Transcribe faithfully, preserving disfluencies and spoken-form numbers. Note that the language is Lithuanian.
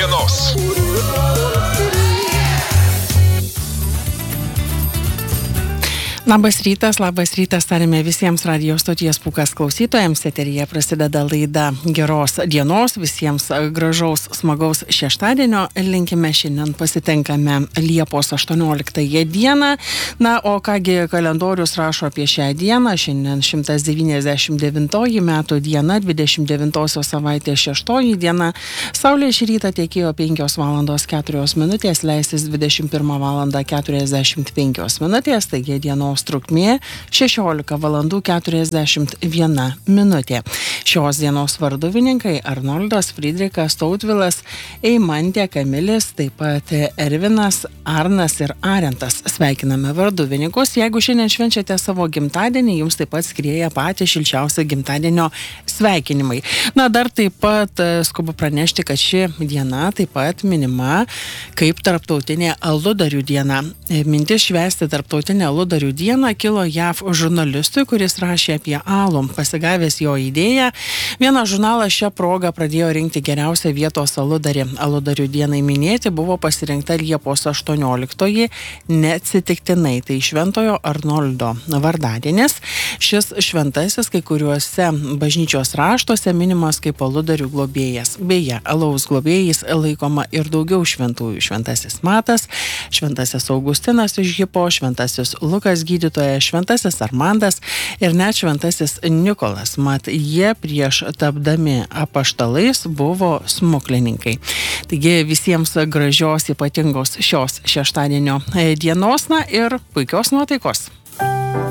dienos. Labas rytas, labas rytas, tarime visiems radio stoties Pūkas klausytojams. Eteryje prasideda laida Geros dienos, visiems gražaus, smagaus šeštadienio. Linkime, šiandien pasitenkame Liepos aštuonioliktąją dieną. Na, o kągi kalendorius rašo apie šią dieną. Šiandien šimtas devyniasdešimt devintoji metų diena, dvidešimt devintosios savaitės šeštoji diena. Saulė šį rytą tekėjo penkios valandos keturios minutės, leisis dvidešimt pirmą valandą keturiasdešimt penkios minutės, taigi dienos trukmė šešiolika valandų keturiasdešimt viena minutė. Šios dienos varduvininkai Arnoldas, Friedrikas, Tautvilas, Eimantė, Kamilis, taip pat Ervinas, Arnas ir Arentas. Sveikiname varduvininkus. Jeigu šiandien švenčiate savo gimtadienį, jums taip pat skrieja patys šilčiausi gimtadienio sveikinimai. Na, dar taip pat skubu pranešti, kad ši diena taip pat minima kaip tarptautinė aludarių diena. Mintis švęsti tarptautinę aludarių dieną Dieną kilo J A V žurnalistui, kuris rašė apie alų. Pasigavęs jo idėją, vienas žurnalas šią progą pradėjo rinkti geriausią vietos aludarį. Aludarių dienai minėti buvo pasirinkta Liepos aštuonioliktoji neatsitiktinai. Tai Šventojo Arnoldo vardadienis. Šis šventasis kai kuriuose bažnyčios raštuose minimas kaip aludarių globėjas. Beje, alaus globėjais laikoma ir daugiau šventųjų. Šventasis Matas, šventasis Augustinas iš Hipo, šventasis Lukas gydytojas, šventasis Armandas ir net šventasis Nikolas. Mat, jie prieš tapdami apaštalais buvo smuklininkai. Taigi visiems gražios, ypatingos šios šeštadienio dienos, na ir puikios nuotaikos.